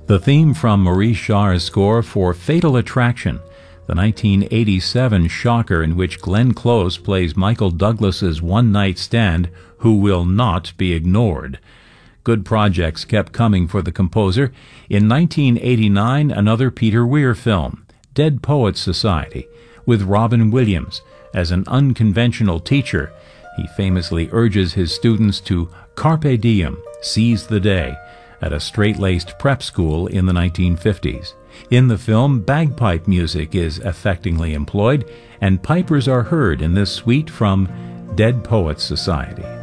The theme from Maurice Jarre's score for Fatal Attraction, the 1987 shocker in which Glenn Close plays Michael Douglas's one-night stand who will not be ignored. Good projects kept coming for the composer. In 1989, another Peter Weir film, Dead Poets Society, with Robin Williams as an unconventional teacher. He famously urges his students to carpe diem, seize the day, at a straight-laced prep school in the 1950s. In the film, bagpipe music is affectingly employed, and pipers are heard in this suite from Dead Poets Society.